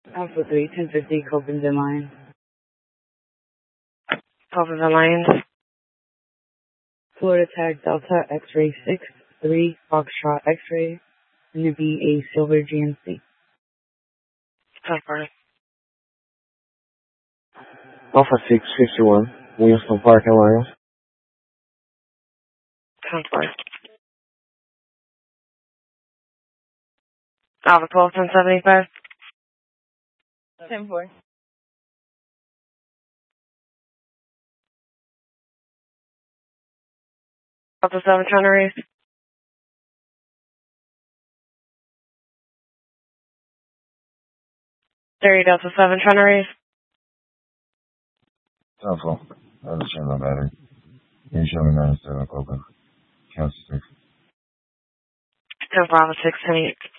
Alpha 3, 1050, Copeland and Lions. Copeland and Lions. Florida Tag Delta X-Ray 6, 3, Foxtrot X-Ray, and to be a silver GMC. Confirm. Alpha 651, Williamston Park and Lions. Confirm. Alpha 12, 1075. 10-4. Alpha 7, trying to raise. There Delta 7, trying to raise. Alpha, I understand my battery. Can you show me 97 Copeland? Kansas 6. 10 Bravo 6, 10 8.